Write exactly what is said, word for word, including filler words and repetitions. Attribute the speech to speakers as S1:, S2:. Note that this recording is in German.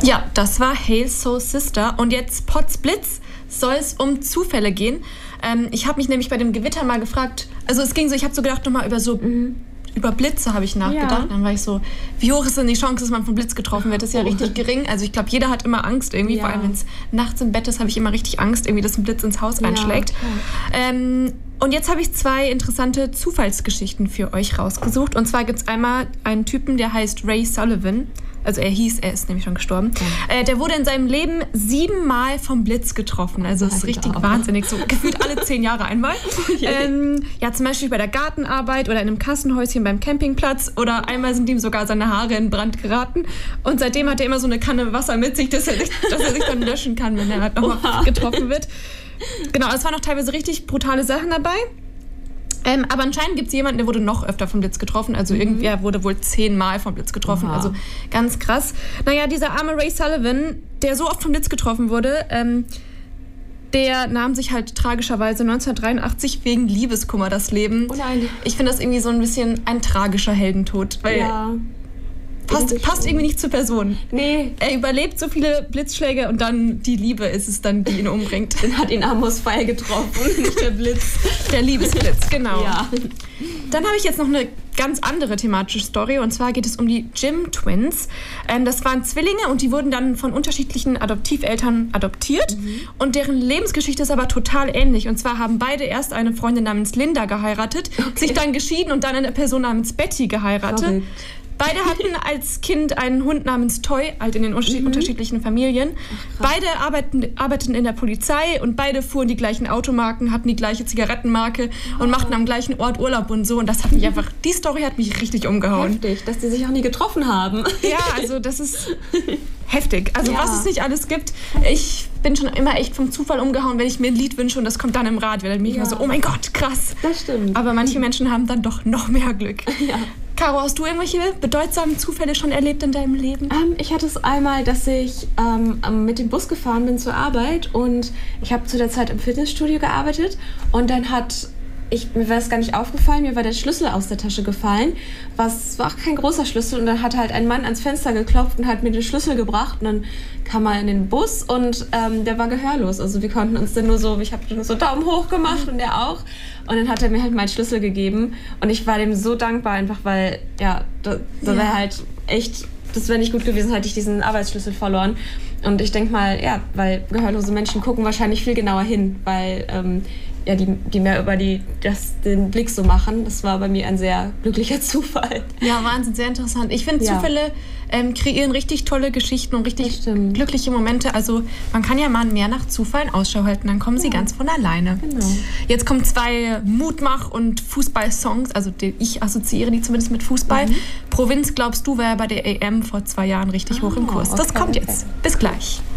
S1: Ja, das war Hail Soul Sister. Und jetzt Potz Blitz soll es um Zufälle gehen. Ähm, ich habe mich nämlich bei dem Gewitter mal gefragt, also es ging so, ich habe so gedacht, nochmal über so... Mhm. Über Blitze habe ich nachgedacht. Ja. Dann war ich so, wie hoch ist denn die Chance, dass man vom Blitz getroffen wird? Das ist ja richtig gering. Also ich glaube, jeder hat immer Angst irgendwie. Ja. Vor allem, wenn es nachts im Bett ist, habe ich immer richtig Angst, irgendwie, dass ein Blitz ins Haus einschlägt. Ja. Ähm, und jetzt habe ich zwei interessante Zufallsgeschichten für euch rausgesucht. Und zwar gibt es einmal einen Typen, der heißt Ray Sullivan. Also er hieß, er ist nämlich schon gestorben. Ja. Äh, der wurde in seinem Leben siebenmal vom Blitz getroffen. Also das ist richtig auch wahnsinnig. So gefühlt alle zehn Jahre einmal. ähm, ja, zum Beispiel bei der Gartenarbeit oder in einem Kassenhäuschen beim Campingplatz. Oder einmal sind ihm sogar seine Haare in Brand geraten. Und seitdem hat er immer so eine Kanne Wasser mit sich, dass er sich, dass er sich dann löschen kann, wenn er halt nochmal getroffen wird. Genau, es waren noch teilweise richtig brutale Sachen dabei. Ähm, aber anscheinend gibt es jemanden, der wurde noch öfter vom Blitz getroffen. Also mhm. irgendwer wurde wohl zehnmal vom Blitz getroffen. Aha. Also ganz krass. Naja, dieser arme Ray Sullivan, der so oft vom Blitz getroffen wurde, ähm, der nahm sich halt tragischerweise neunzehnhundertdreiundachtzig wegen Liebeskummer das Leben. Oh nein. Ich finde das irgendwie so ein bisschen ein tragischer Heldentod. Weil ja. Passt, passt irgendwie nicht zur Person. Nee. Er überlebt so viele Blitzschläge und dann die Liebe ist es dann, die ihn umbringt.
S2: Dann hat ihn Amos Pfeil getroffen, nicht der Blitz.
S1: Der Liebesblitz, genau. Ja. Dann habe ich jetzt noch eine ganz andere thematische Story und zwar geht es um die Jim Twins. Ähm, das waren Zwillinge und die wurden dann von unterschiedlichen Adoptiveltern adoptiert mhm. und deren Lebensgeschichte ist aber total ähnlich. Und zwar haben beide erst eine Freundin namens Linda geheiratet, okay. sich dann geschieden und dann eine Person namens Betty geheiratet. Verrückt. Beide hatten als Kind einen Hund namens Toy, halt in den mhm. unterschiedlichen Familien. Ach, beide arbeiten, arbeiteten in der Polizei und beide fuhren die gleichen Automarken, hatten die gleiche Zigarettenmarke oh. und machten am gleichen Ort Urlaub und so. Und das hat mich einfach, die Story hat mich richtig umgehauen.
S2: Heftig, dass die sich auch nie getroffen haben.
S1: Ja, also das ist heftig. Also ja. was es nicht alles gibt. Ich bin schon immer echt vom Zufall umgehauen, wenn ich mir ein Lied wünsche und das kommt dann im Radio. Dann bin ich ja. immer so, oh mein Gott, krass.
S2: Das stimmt.
S1: Aber manche Menschen haben dann doch noch mehr Glück. Ja. Caro, hast du irgendwelche bedeutsamen Zufälle schon erlebt in deinem Leben?
S2: Ähm, ich hatte es einmal, dass ich ähm, mit dem Bus gefahren bin zur Arbeit und ich habe zu der Zeit im Fitnessstudio gearbeitet und dann hat, ich, mir war es gar nicht aufgefallen, mir war der Schlüssel aus der Tasche gefallen, was war auch kein großer Schlüssel und dann hat halt ein Mann ans Fenster geklopft und hat mir den Schlüssel gebracht und dann kam er in den Bus und ähm, der war gehörlos, also wir konnten uns dann nur so, ich habe nur so Daumen hoch gemacht und er auch. Und dann hat er mir halt meinen Schlüssel gegeben und ich war dem so dankbar, einfach weil, ja, da, da ja. wäre halt echt, das wäre nicht gut gewesen, hätte ich diesen Arbeitsschlüssel verloren. Und ich denke mal, ja, weil gehörlose Menschen gucken wahrscheinlich viel genauer hin, weil ähm, ja, die, die mehr über die, das, den Blick so machen. Das war bei mir ein sehr glücklicher Zufall.
S1: Ja, Wahnsinn, sehr interessant. Ich finde, ja. Zufälle ähm, kreieren richtig tolle Geschichten und richtig glückliche Momente. Also man kann ja mal mehr nach Zufällen Ausschau halten, dann kommen ja. sie ganz von alleine. Genau. Jetzt kommen zwei Mutmach- und Fußball-Songs, also die, ich assoziiere die zumindest mit Fußball. Mhm. Provinz, glaubst du, war ja bei der A M vor zwei Jahren richtig oh, hoch im Kurs. Das okay, kommt jetzt. Okay. Bis gleich.